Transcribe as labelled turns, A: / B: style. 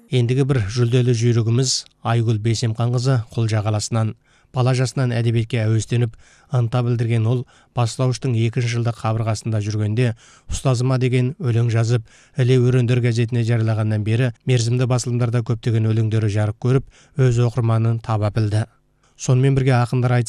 A: Ендігі бір жүлделі жүйрігіміз Айгүл Бейсемқанқызы Құлжа қаласынан. Бала жасынан әдебиетке әуестеніп, ынта білдірген ол бастауыштың 2 жылдық қабырғасында жүргенде «Ұстазыма» деген өлең жазып, Іле өрендер газетіне жариялағаннан бері мерзімді басылымдарда көптеген өлеңдері жарық көріп, өз оқырманын таба білді. Сонымен бірге ақындар